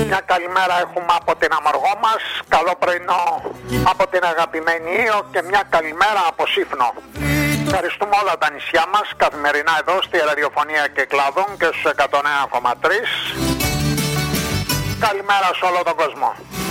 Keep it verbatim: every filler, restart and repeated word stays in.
Μια καλημέρα έχουμε από την Αμοργό μας, καλό πρωινό από την αγαπημένη Ήο και μια καλημέρα από Σύφνο. Ευχαριστούμε όλα τα νησιά μας καθημερινά εδώ στη ραδιοφωνία και κλάδων και στους εκατόν ένα κόμμα τρία. Καλημέρα σε όλο τον κόσμο.